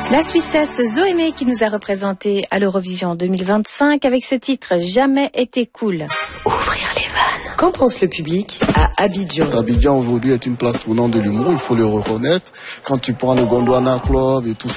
La Suissesse Zoémé qui nous a représenté à l'Eurovision 2025 avec ce titre « Jamais été cool ». Ouvrir les vannes. Qu'en pense le public à Abidjan? Abidjan aujourd'hui est une place tournante de l'humour, il faut le reconnaître. Quand tu prends le Gondwana Club et tout ça,